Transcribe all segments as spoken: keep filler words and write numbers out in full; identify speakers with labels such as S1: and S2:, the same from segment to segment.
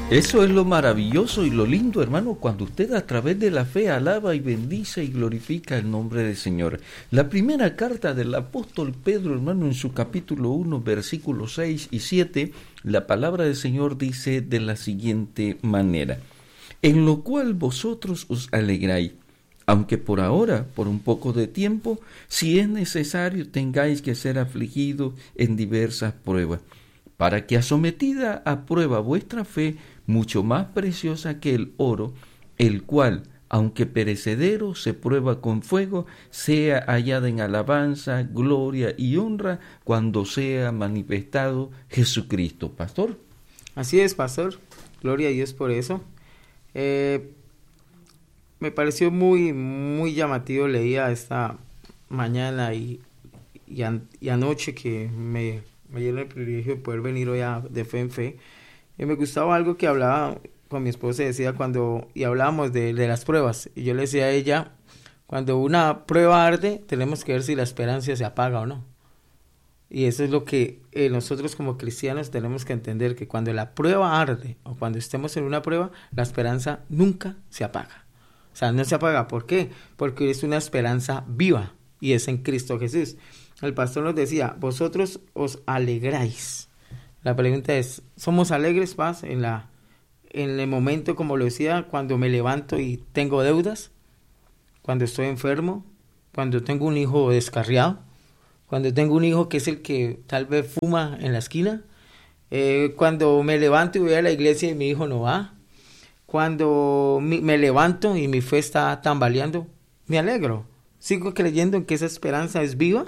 S1: Eso es lo maravilloso y lo lindo, hermano, cuando usted a través de la fe alaba y bendice y glorifica el nombre del Señor. La primera carta del apóstol Pedro, hermano, en su capítulo uno, versículos seis y siete, la palabra del Señor dice de la siguiente manera: en lo cual vosotros os alegráis, aunque por ahora, por un poco de tiempo, si es necesario, tengáis que ser afligidos en diversas pruebas, para que asometida a prueba vuestra fe, mucho más preciosa que el oro, el cual, aunque perecedero, se prueba con fuego, sea hallada en alabanza, gloria y honra cuando sea manifestado Jesucristo. Pastor.
S2: Así es, pastor. Gloria a Dios por eso. Eh, me pareció muy, muy llamativo. Leía esta mañana y, y, an, y anoche que me, me dieron el privilegio de poder venir hoy a, de fe en fe. Y me gustaba algo que hablaba con mi esposa, decía cuando, y hablábamos de, de las pruebas, y yo le decía a ella, cuando una prueba arde, tenemos que ver si la esperanza se apaga o no. Y eso es lo que eh, nosotros como cristianos tenemos que entender, que cuando la prueba arde, o cuando estemos en una prueba, la esperanza nunca se apaga. O sea, no se apaga. ¿Por qué? Porque es una esperanza viva, y es en Cristo Jesús. El pastor nos decía, vosotros os alegráis. La pregunta es, ¿somos alegres, paz, en la en el momento, como lo decía, cuando me levanto y tengo deudas? Cuando estoy enfermo, cuando tengo un hijo descarriado, cuando tengo un hijo que es el que tal vez fuma en la esquina, eh, cuando me levanto y voy a la iglesia y mi hijo no va, cuando mi, me levanto y mi fe está tambaleando, me alegro, sigo creyendo en que esa esperanza es viva.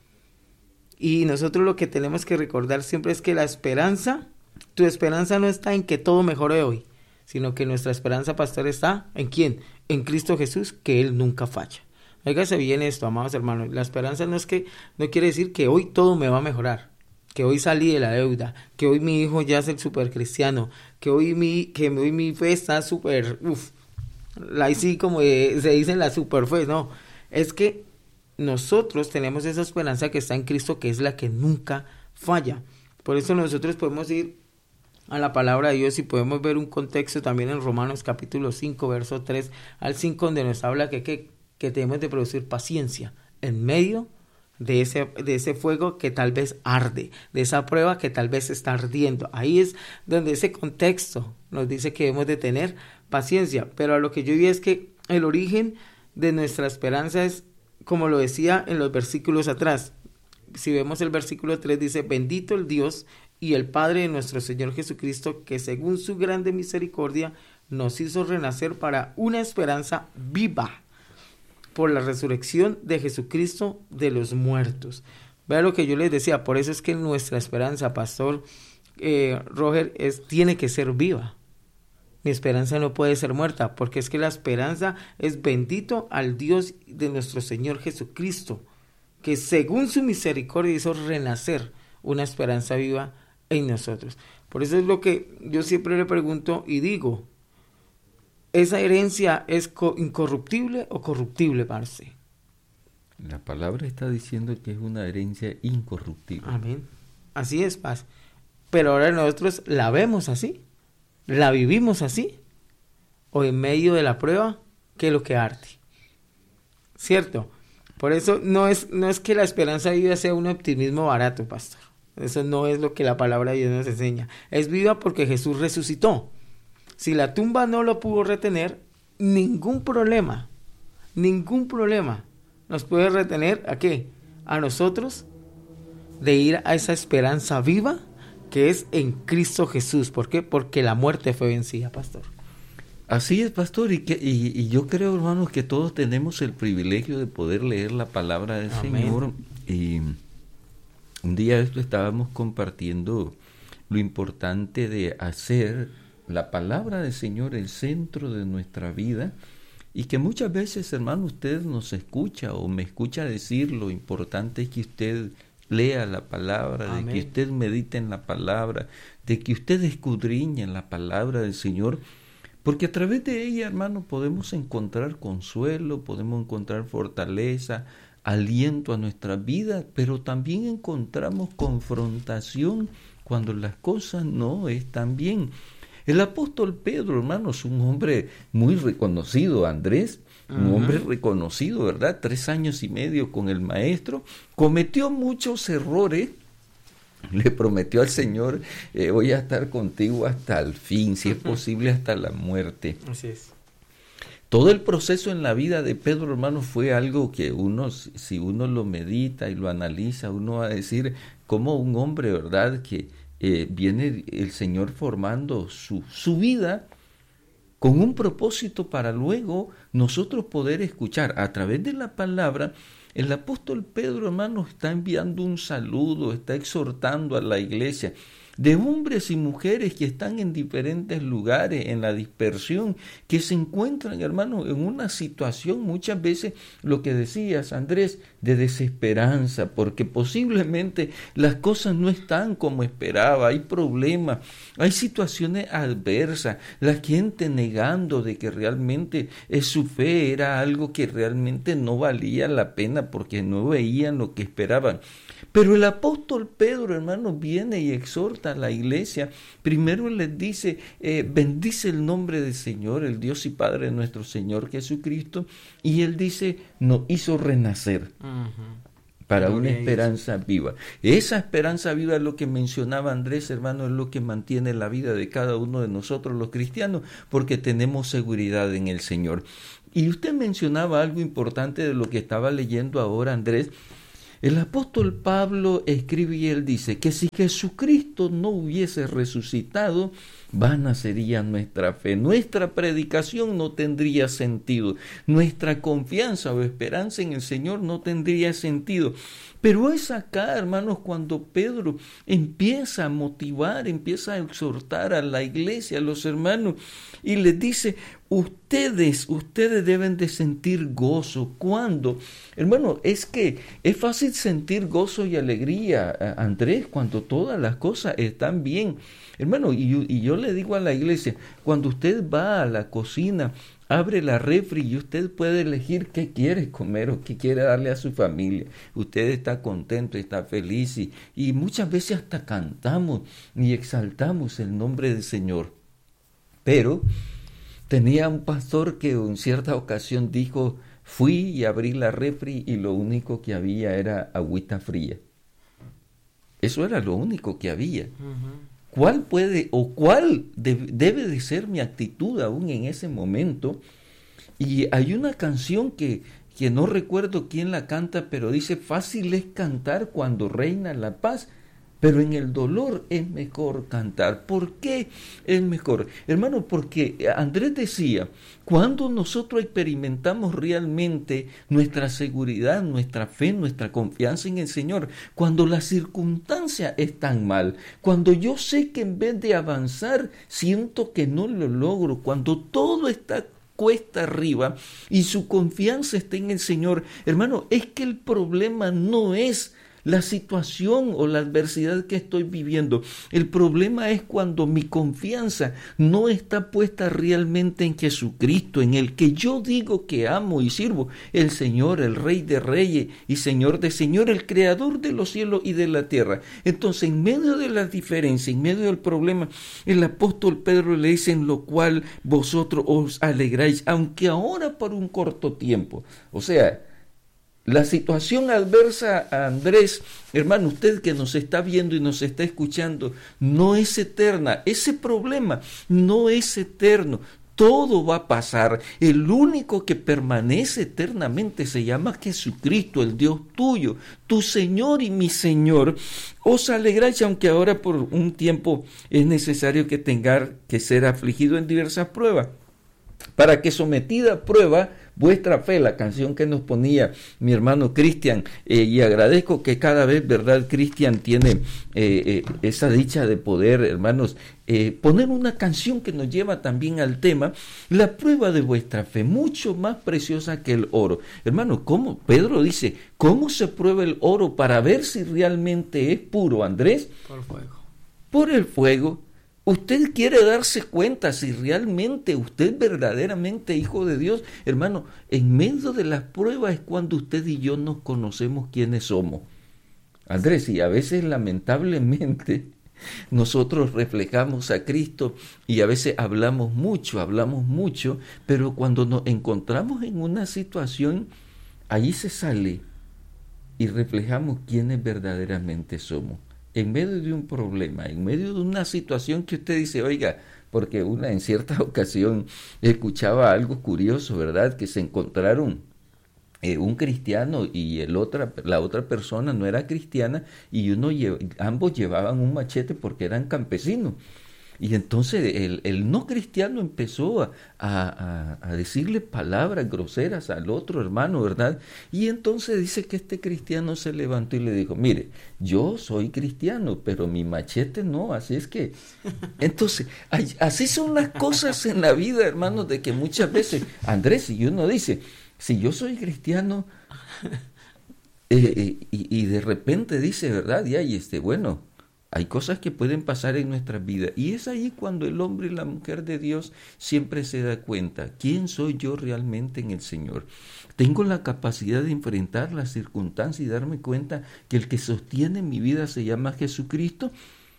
S2: Y nosotros lo que tenemos que recordar siempre es que la esperanza, tu esperanza no está en que todo mejore hoy, sino que nuestra esperanza, pastor, está ¿en quién? En Cristo Jesús, que Él nunca falla. Óigase bien esto, amados hermanos. La esperanza no es que, no quiere decir que hoy todo me va a mejorar, que hoy salí de la deuda, que hoy mi hijo ya es el super cristiano, que hoy mi, que hoy mi fe está súper, uff, ahí sí como de, se dice la super fe, no, es que nosotros tenemos esa esperanza que está en Cristo, que es la que nunca falla. Por eso nosotros podemos ir a la palabra de Dios y podemos ver un contexto también en Romanos capítulo cinco, verso tres al cinco, donde nos habla que, que, que tenemos de producir paciencia en medio de ese, de ese fuego que tal vez arde, de esa prueba que tal vez está ardiendo. Ahí es donde ese contexto nos dice que debemos de tener paciencia. Pero a lo que yo vi es que el origen de nuestra esperanza es, como lo decía en los versículos atrás. Si vemos el versículo tres, dice: bendito el Dios y el Padre de nuestro Señor Jesucristo, que según su grande misericordia nos hizo renacer para una esperanza viva por la resurrección de Jesucristo de los muertos. Vea lo que yo les decía, por eso es que nuestra esperanza, pastor eh, Roger, es, tiene que ser viva. Mi esperanza no puede ser muerta, porque es que la esperanza es bendito al Dios de nuestro Señor Jesucristo, que según su misericordia hizo renacer una esperanza viva en nosotros. Por eso es lo que yo siempre le pregunto y digo, ¿esa herencia es incorruptible o corruptible para usted?
S1: La palabra está diciendo que es una herencia incorruptible.
S2: Amén. Así es, paz. Pero ahora nosotros la vemos así. ¿La vivimos así? ¿O en medio de la prueba, qué es lo que arde? ¿Cierto? Por eso no es, no es que la esperanza viva sea un optimismo barato, pastor. Eso no es lo que la palabra de Dios nos enseña. Es viva porque Jesús resucitó. Si la tumba no lo pudo retener, ningún problema, ningún problema nos puede retener, ¿a qué? A nosotros de ir a esa esperanza viva que es en Cristo Jesús. ¿Por qué? Porque la muerte fue vencida, pastor.
S1: Así es, pastor, y, que, y, y yo creo, hermanos, que todos tenemos el privilegio de poder leer la palabra del Amén. Señor. Y un día esto estábamos compartiendo lo importante de hacer la palabra del Señor el centro de nuestra vida, y que muchas veces, hermano, usted nos escucha o me escucha decir lo importante es que usted lea la palabra, Amén. De que usted medite en la palabra, de que usted escudriñe en la palabra del Señor, porque a través de ella, hermano, podemos encontrar consuelo, podemos encontrar fortaleza, aliento a nuestra vida, pero también encontramos confrontación cuando las cosas no están bien. El apóstol Pedro, hermanos, un hombre muy reconocido, Andrés, un
S2: Ujú.
S1: hombre reconocido, ¿verdad? Tres años y medio con el maestro, cometió muchos errores. Le prometió al Señor, eh, voy a estar contigo hasta el fin, si es posible hasta la muerte.
S2: Así es.
S1: Todo el proceso en la vida de Pedro, hermano, fue algo que uno, si uno lo medita y lo analiza, uno va a decir como un hombre, ¿verdad?, que eh, viene el Señor formando su, su vida con un propósito para luego nosotros poder escuchar a través de la palabra. El apóstol Pedro, hermano, está enviando un saludo, está exhortando a la iglesia de hombres y mujeres que están en diferentes lugares, en la dispersión, que se encuentran, hermano, en una situación muchas veces, lo que decías, Andrés, de desesperanza, porque posiblemente las cosas no están como esperaba, hay problemas, hay situaciones adversas, la gente negando de que realmente eh, su fe era algo que realmente no valía la pena porque no veían lo que esperaban. Pero el apóstol Pedro, hermano, viene y exhorta a la iglesia. Primero les dice, eh, bendice el nombre del Señor, el Dios y Padre de nuestro Señor Jesucristo. Y él dice, nos hizo renacer
S2: Ujú.
S1: para
S2: Gloria
S1: una
S2: a
S1: esperanza viva. Esa esperanza viva es lo que mencionaba Andrés, hermano, es lo que mantiene la vida de cada uno de nosotros los cristianos, porque tenemos seguridad en el Señor. Y usted mencionaba algo importante de lo que estaba leyendo ahora, Andrés. El apóstol Pablo escribe y él dice que si Jesucristo no hubiese resucitado, vana sería nuestra fe, nuestra predicación no tendría sentido, nuestra confianza o esperanza en el Señor no tendría sentido. Pero es acá, hermanos, cuando Pedro empieza a motivar, empieza a exhortar a la iglesia, a los hermanos, y les dice, ustedes, ustedes deben de sentir gozo. ¿Cuándo? Hermano, es que es fácil sentir gozo y alegría, Andrés, cuando todas las cosas están bien. Hermano, y, y yo le digo a la iglesia, cuando usted va a la cocina, abre la refri y usted puede elegir qué quiere comer o qué quiere darle a su familia. Usted está contento, está feliz y, y muchas veces hasta cantamos y exaltamos el nombre del Señor. Pero tenía un pastor que en cierta ocasión dijo, fui y abrí la refri y lo único que había era agüita fría. Eso era lo único que había.
S2: Ujú.
S1: ¿Cuál puede o cuál de, debe de ser mi actitud aún en ese momento? Y hay una canción que, que no recuerdo quién la canta, pero dice, fácil es cantar cuando reina la paz, pero en el dolor es mejor cantar. ¿Por qué es mejor? Hermano, porque Andrés decía, cuando nosotros experimentamos realmente nuestra seguridad, nuestra fe, nuestra confianza en el Señor, cuando las circunstancias están mal, cuando yo sé que en vez de avanzar, siento que no lo logro, cuando todo está cuesta arriba y su confianza está en el Señor, hermano, es que el problema no es la situación o la adversidad que estoy viviendo. El problema es cuando mi confianza no está puesta realmente en Jesucristo, en el que yo digo que amo y sirvo, el Señor, el Rey de Reyes y Señor de Señor, el Creador de los cielos y de la tierra. Entonces, en medio de la diferencia, en medio del problema, el apóstol Pedro le dice, en lo cual vosotros os alegráis, aunque ahora por un corto tiempo. O sea, la situación adversa a Andrés, hermano, usted que nos está viendo y nos está escuchando, no es eterna. Ese problema no es eterno. Todo va a pasar. El único que permanece eternamente se llama Jesucristo, el Dios tuyo, tu Señor y mi Señor. Os alegráis, aunque ahora por un tiempo es necesario que tengáis que ser afligido en diversas pruebas, para que sometida a prueba vuestra fe, la canción que nos ponía mi hermano Cristian, eh, y agradezco que cada vez, verdad, Cristian tiene eh, eh, esa dicha de poder, hermanos, eh, poner una canción que nos lleva también al tema, la prueba de vuestra fe, mucho más preciosa que el oro. Hermano, ¿cómo? Pedro dice, ¿cómo se prueba el oro para ver si realmente es puro, Andrés?
S2: Por fuego.
S1: Por el fuego. Usted quiere darse cuenta si realmente usted verdaderamente hijo de Dios. Hermano, en medio de las pruebas es cuando usted y yo nos conocemos quiénes somos. Andrés, y a veces lamentablemente nosotros reflejamos a Cristo y a veces hablamos mucho, hablamos mucho, pero cuando nos encontramos en una situación, ahí se sale y reflejamos quiénes verdaderamente somos. En medio de un problema, en medio de una situación que usted dice, oiga, porque una en cierta ocasión escuchaba algo curioso, ¿verdad? Que se encontraron eh, un cristiano y el otra, la otra persona no era cristiana y uno lle- ambos llevaban un machete porque eran campesinos. Y entonces el, el no cristiano empezó a, a, a decirle palabras groseras al otro hermano, ¿verdad? Y entonces dice que este cristiano se levantó y le dijo, mire, yo soy cristiano, pero mi machete no, así es que... Entonces, ay, así son las cosas en la vida, hermanos, de que muchas veces, Andrés, y uno dice, si yo soy cristiano, eh, eh, y, y de repente dice, ¿verdad? Y ahí este, bueno... Hay cosas que pueden pasar en nuestras vidas y es ahí cuando el hombre y la mujer de Dios siempre se da cuenta, ¿quién soy yo realmente en el Señor? Tengo la capacidad de enfrentar las circunstancias y darme cuenta que el que sostiene mi vida se llama Jesucristo.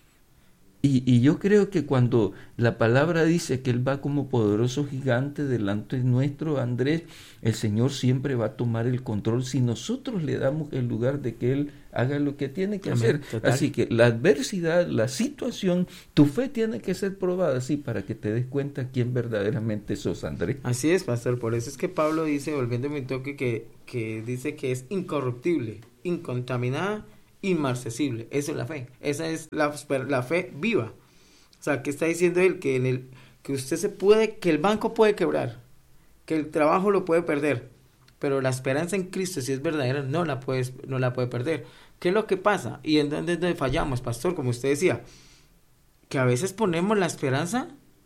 S1: Y, y yo creo que cuando la palabra dice que Él va como poderoso gigante delante nuestro, Andrés, el Señor siempre va a tomar el control si nosotros le damos el lugar de que Él haga lo que tiene que Amén, hacer. Total. Así que la adversidad, la situación, tu fe tiene que ser probada así para que te des cuenta quién verdaderamente sos, Andrés.
S2: Así es, pastor. Por eso es que Pablo dice, volviendo a mi toque, que, que dice que es incorruptible, incontaminada, inmarcesible. Eso es la fe. Esa es la, la fe viva. O sea, que está diciendo él que en el que usted se puede, que el banco puede quebrar, que el trabajo lo puede perder, pero la esperanza en Cristo, si es verdadera, no la puedes, no la puede perder. ¿Qué es lo que pasa? Y en dónde fallamos, pastor, como usted decía, que a veces ponemos la esperanza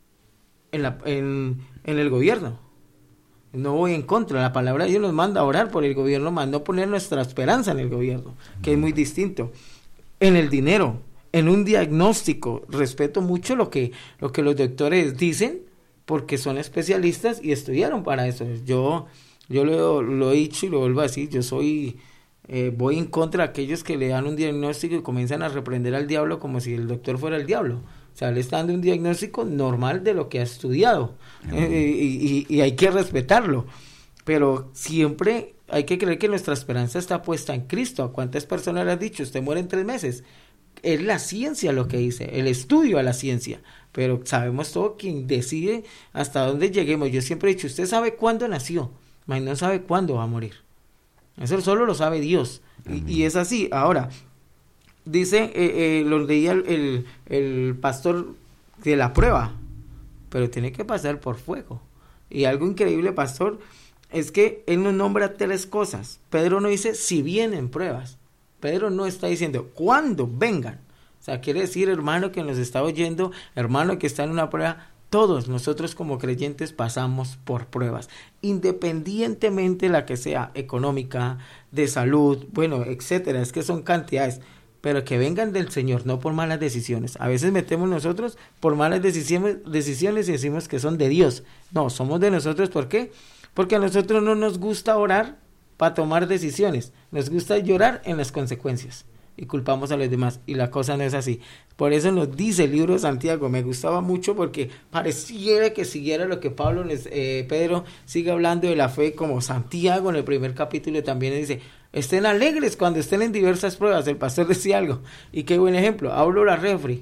S2: en la en, en el gobierno. No voy en contra, la palabra de Dios nos manda a orar por el gobierno, más no poner nuestra esperanza en el gobierno, que es muy distinto. En el dinero, en un diagnóstico, respeto mucho lo que, lo que los doctores dicen, porque son especialistas y estudiaron para eso. Yo, yo lo, lo he dicho y lo vuelvo a decir, yo soy, eh, voy en contra de aquellos que le dan un diagnóstico y comienzan a reprender al diablo como si el doctor fuera el diablo. O sea, le está dando un diagnóstico normal de lo que ha estudiado eh, y, y, y hay que respetarlo, pero siempre hay que creer que nuestra esperanza está puesta en Cristo. ¿A cuántas personas le has dicho, usted muere en tres meses? Es la ciencia lo que dice, el estudio a la ciencia, pero sabemos todo quien decide hasta dónde lleguemos. Yo siempre he dicho, usted sabe cuándo nació, pero no sabe cuándo va a morir. Eso solo lo sabe Dios, y, y es así. Ahora, dice, eh, eh, lo leía el, el, el pastor de la prueba, pero tiene que pasar por fuego. Y algo increíble, pastor, es que él nos nombra tres cosas. Pedro no dice si vienen pruebas. Pedro no está diciendo cuándo vengan. O sea, quiere decir, hermano que nos está oyendo, hermano que está en una prueba, todos nosotros como creyentes pasamos por pruebas, independientemente la que sea económica, de salud, bueno, etcétera. Es que son cantidades, pero que vengan del Señor, no por malas decisiones. A veces metemos nosotros por malas decisiones, decisiones y decimos que son de Dios. No, somos de nosotros. ¿Por qué? Porque a nosotros no nos gusta orar para tomar decisiones. Nos gusta llorar en las consecuencias y culpamos a los demás. Y la cosa no es así. Por eso nos dice el libro de Santiago. Me gustaba mucho porque pareciera que siguiera lo que Pablo, les, eh, Pedro sigue hablando de la fe, como Santiago en el primer capítulo también dice, estén alegres cuando estén en diversas pruebas. El pastor decía algo, y qué buen ejemplo. Hablo la refri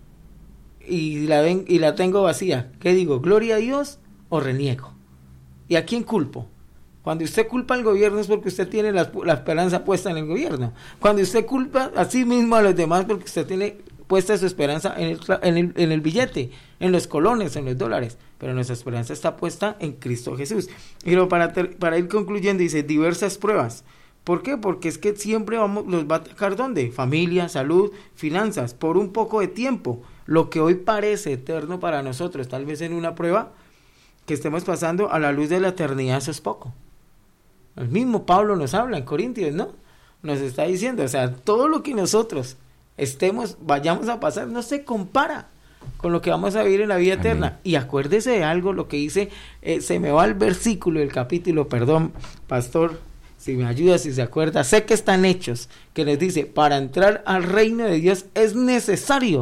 S2: y la, ven, y la tengo vacía. ¿Qué digo? ¿Gloria a Dios o reniego? ¿Y a quién culpo? Cuando usted culpa al gobierno es porque usted tiene la, la esperanza puesta en el gobierno. Cuando usted culpa a sí mismo a los demás porque usted tiene puesta su esperanza en el, en el, en el billete, en los colones, en los dólares. Pero nuestra esperanza está puesta en Cristo Jesús. Y luego para, ter, para ir concluyendo dice diversas pruebas. ¿Por qué? Porque es que siempre vamos, los va a atacar ¿dónde? Familia, salud, finanzas, por un poco de tiempo. Lo que hoy parece eterno para nosotros, tal vez en una prueba que estemos pasando, a la luz de la eternidad eso es poco. El mismo Pablo nos habla en Corintios, ¿no? Nos está diciendo, o sea, todo lo que nosotros estemos, vayamos a pasar, no se compara con lo que vamos a vivir en la vida Amén. Eterna. Y acuérdese de algo, lo que dice, eh, se me va el versículo del capítulo, perdón, pastor, si me ayuda, si se acuerda, sé que están hechos, que les dice, para entrar al reino de Dios es necesario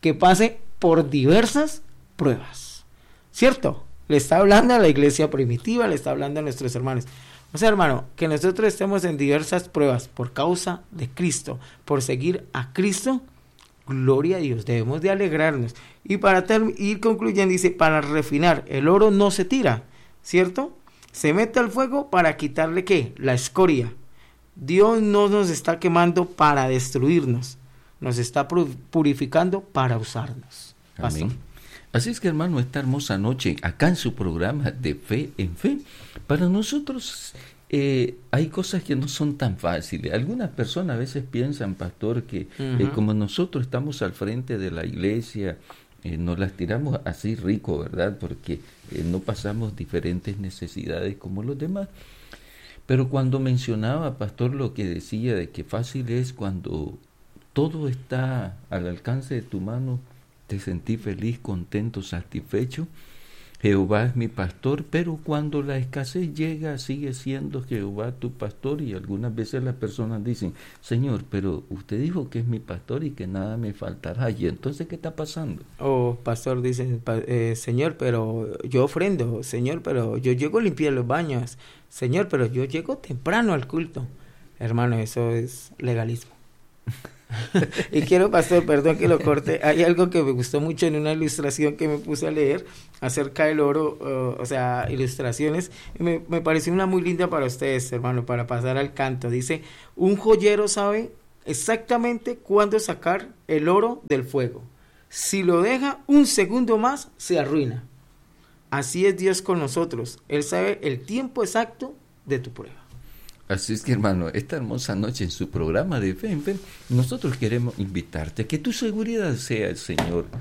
S2: que pase por diversas pruebas. ¿Cierto? Le está hablando a la iglesia primitiva, le está hablando a nuestros hermanos. O sea, hermano, que nosotros estemos en diversas pruebas por causa de Cristo, por seguir a Cristo, gloria a Dios, debemos de alegrarnos. Y para ter- ir concluyendo, dice, para refinar, el oro no se tira, ¿cierto? Se mete al fuego para quitarle, ¿qué? La escoria. Dios no nos está quemando para destruirnos, nos está purificando para usarnos. Pastor.
S1: Amén. Así es que, hermano, esta hermosa noche, acá en su programa de Fe en Fe, para nosotros eh, hay cosas que no son tan fáciles. Algunas personas a veces piensan, pastor, que uh-huh. eh, como nosotros estamos al frente de la iglesia, eh, nos las tiramos así rico, ¿verdad? Porque eh, no pasamos diferentes necesidades como los demás. Pero cuando mencionaba, pastor, lo que decía de que fácil es cuando todo está al alcance de tu mano, te sentí feliz, contento, satisfecho. Jehová es mi pastor, pero cuando la escasez llega, sigue siendo Jehová tu pastor. Y algunas veces las personas dicen, Señor, pero usted dijo que es mi pastor y que nada me faltará. ¿Y entonces qué está pasando?
S2: O oh, pastor dice, eh, Señor, pero yo ofrendo. Señor, pero yo llego a limpiar los baños. Señor, pero yo llego temprano al culto. Hermano, eso es legalismo. Y quiero, pastor, perdón que lo corte, hay algo que me gustó mucho en una ilustración que me puse a leer acerca del oro, uh, o sea, ilustraciones, y me, me pareció una muy linda para ustedes, hermano, para pasar al canto. Dice, un joyero sabe exactamente cuándo sacar el oro del fuego. Si lo deja un segundo más, se arruina. Así es Dios con nosotros. Él sabe el tiempo exacto de tu prueba.
S1: Así es que, hermano, esta hermosa noche en su programa de Fe en Fe, nosotros queremos invitarte a que tu seguridad sea el Señor.